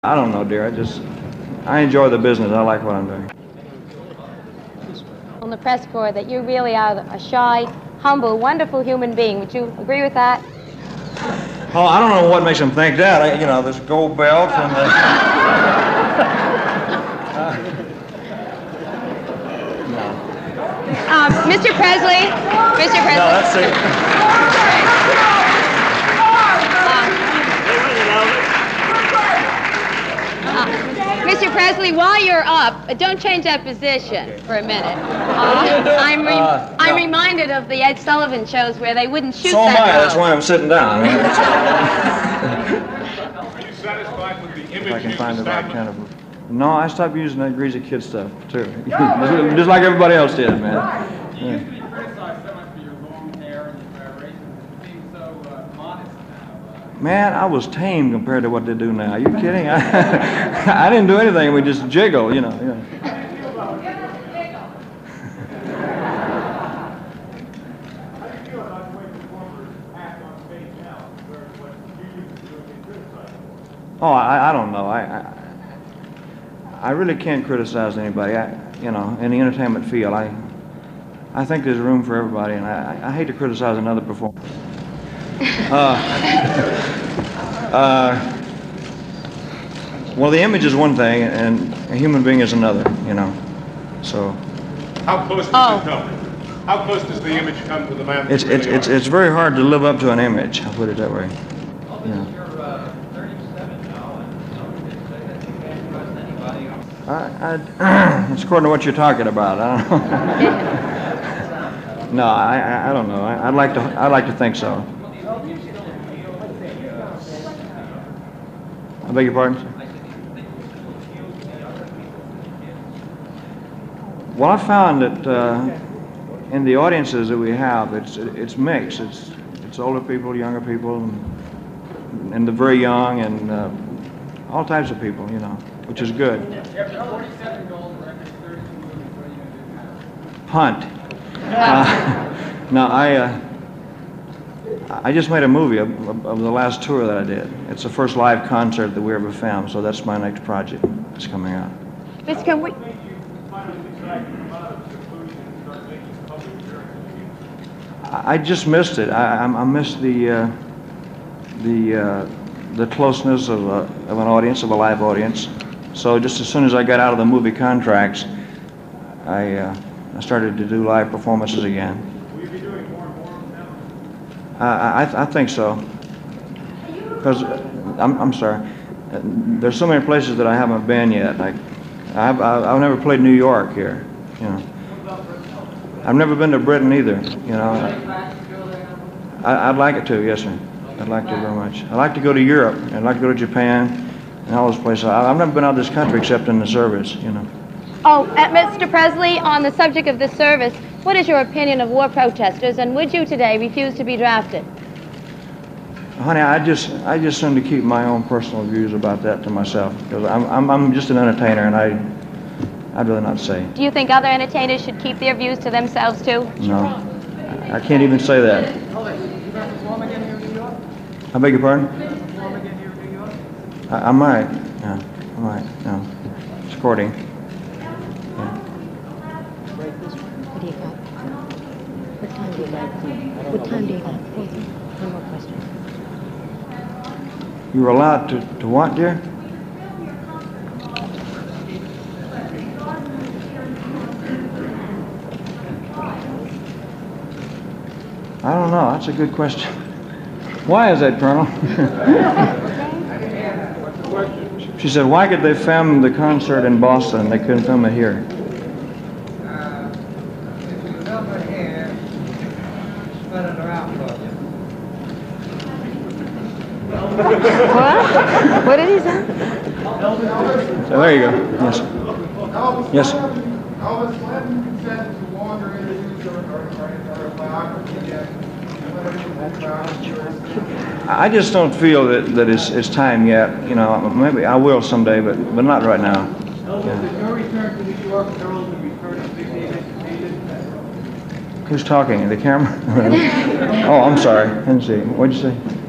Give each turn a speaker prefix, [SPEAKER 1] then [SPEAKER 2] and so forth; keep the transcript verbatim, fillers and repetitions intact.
[SPEAKER 1] I don't know, dear. I just, I enjoy the business. I like what I'm doing.
[SPEAKER 2] On the press corps that you really are a shy, humble, wonderful human being. Would you agree with that?
[SPEAKER 1] Oh, I don't know what makes them think that. I, you know, this gold belt and the... uh, no.
[SPEAKER 2] Um, Mister Presley, Mister Presley.
[SPEAKER 1] No, that's it.
[SPEAKER 2] Uh, Mister Presley, while you're up, uh, don't change that position for a minute. Uh, I'm, re
[SPEAKER 1] Uh,
[SPEAKER 2] I'm
[SPEAKER 1] no.
[SPEAKER 2] reminded of the Ed Sullivan shows where they wouldn't shoot
[SPEAKER 1] So am
[SPEAKER 2] that
[SPEAKER 1] I.
[SPEAKER 2] low.
[SPEAKER 1] That's why I'm sitting down.
[SPEAKER 3] Are you satisfied with the image
[SPEAKER 1] If I can
[SPEAKER 3] you've
[SPEAKER 1] find the right
[SPEAKER 3] established?
[SPEAKER 1] kind of... No, I stopped using that greasy kid stuff, too. Just like everybody else did, man.
[SPEAKER 4] You
[SPEAKER 1] Yeah.
[SPEAKER 4] used to be criticized so much for your long hair and your gyrations. You seem so uh, modest now. Uh,
[SPEAKER 1] Man, I was tame compared to what they do now. Are you kidding? I, I didn't do anything. We just jiggle, you know. You know. Oh, I, I don't know. I, I I really can't criticize anybody. I, you know, in the entertainment field, I I think there's room for everybody, and I, I hate to criticize another performer. Uh, uh, well, the image is one thing, and a human being is another. You know, so
[SPEAKER 3] How close does
[SPEAKER 2] Oh.
[SPEAKER 3] it come? How close does the image come to the man? that
[SPEAKER 1] it's
[SPEAKER 3] you
[SPEAKER 1] it's
[SPEAKER 3] really
[SPEAKER 1] it's
[SPEAKER 3] are?
[SPEAKER 1] it's very hard to live up to an image. I'll put it that way. Yeah. I, I, it's according to what you're talking about. I don't know. No, I, I, I don't know. I, I'd like to, I'd like to think so. I beg your pardon? Well, I found that uh, in the audiences that we have, it's it's mixed. It's it's older people, younger people, and, and the very young, and uh, all types of people, you know, which is good.
[SPEAKER 4] forty-seven gold records, thirty-two movies. What are you going to do now?
[SPEAKER 1] Hunt. Uh, no, I uh, I just made a movie of, of, of the last tour that I did. It's the first live concert that we ever filmed, so that's my next project that's coming out.
[SPEAKER 2] Mister Can we?
[SPEAKER 1] I, I just missed it. I, I, I missed the uh, the uh, the closeness of, a, of an audience, of a live audience. So just as soon as I got out of the movie contracts, I uh, I started to do live performances again.
[SPEAKER 3] Will you be doing more and more now?
[SPEAKER 1] I, I, I think so. Because, I'm, I'm sorry, there's so many places that I haven't been yet. Like, I've, I've I've never played New York here, you know. I've never been to Britain either, you know. I, I'd like it to, yes, sir. I'd like to very much. I'd like to go to Europe. I'd like to go to Japan and all those places. I, I've never been out of this country except in the service, you know.
[SPEAKER 2] Oh, uh, Mister Presley, on the subject of this service, what is your opinion of war protesters, and would you today refuse to be drafted?
[SPEAKER 1] Honey, I just I just seem to keep my own personal views about that to myself because I'm, I'm I'm just an entertainer, and I I'd rather not say.
[SPEAKER 2] Do you think other entertainers should keep their views to themselves too?
[SPEAKER 1] No, I can't even say that. I beg your pardon? I, I might. Yeah, I might. Yeah, it's courting. Yeah.
[SPEAKER 5] What do you got? What time do you like? What time do you got? One more question.
[SPEAKER 1] You were allowed to to what, dear? I don't know. That's a good question. Why is that, Colonel? She said, why could they film the concert in Boston and they couldn't film it here?
[SPEAKER 2] What? What did he say?
[SPEAKER 1] So there you go. Yes. Yes.
[SPEAKER 6] Elvis Clinton consented to wander into or, or, or, or a biography yet.
[SPEAKER 1] I just don't feel that, that it's, it's time yet. You know, maybe I will someday, but but not right now.
[SPEAKER 6] Elvis, your return to New York heralds the return of Big Dave educated.
[SPEAKER 1] Who's talking? The camera? Oh, I'm sorry. I didn't see. What'd you say?